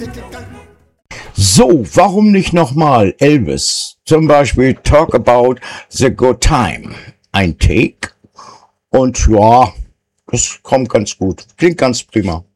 So, warum nicht nochmal Elvis? Zum Beispiel Talk About the Good Time. Ein Take. Und ja, das kommt ganz gut. Klingt ganz prima.